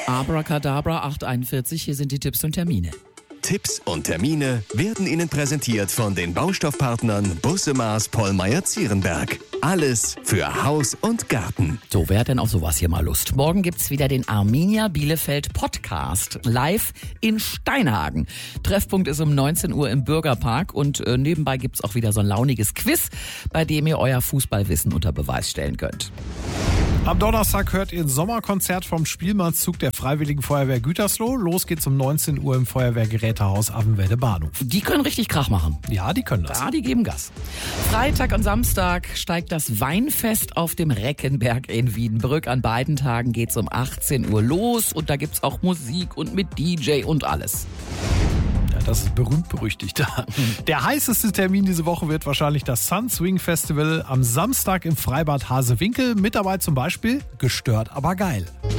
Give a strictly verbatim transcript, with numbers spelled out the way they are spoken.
Abracadabra acht einundvierzig, hier sind die Tipps und Termine. Tipps und Termine werden Ihnen präsentiert von den Baustoffpartnern Busse-Maß Pollmeyer-Zierenberg. Alles für Haus und Garten. So, wer hat denn auf sowas hier mal Lust? Morgen gibt's wieder den Arminia Bielefeld Podcast live in Steinhagen. Treffpunkt ist um neunzehn Uhr im Bürgerpark und äh, nebenbei gibt's auch wieder so ein launiges Quiz, bei dem ihr euer Fußballwissen unter Beweis stellen könnt. Am Donnerstag hört ihr ein Sommerkonzert vom Spielmannszug der Freiwilligen Feuerwehr Gütersloh. Los geht's um neunzehn Uhr im Feuerwehrgerätehaus Affenwelde Bahnhof. Die können richtig Krach machen. Ja, die können das. Ja, die geben Gas. Freitag und Samstag steigt das Weinfest auf dem Reckenberg in Wiedenbrück. An beiden Tagen geht's um achtzehn Uhr los und da gibt's auch Musik und mit D J und alles. Das ist berühmt-berüchtigt. Der heißeste Termin diese Woche wird wahrscheinlich das Sun Swing Festival am Samstag im Freibad Hasewinkel. Mit dabei zum Beispiel Gestört, aber geil.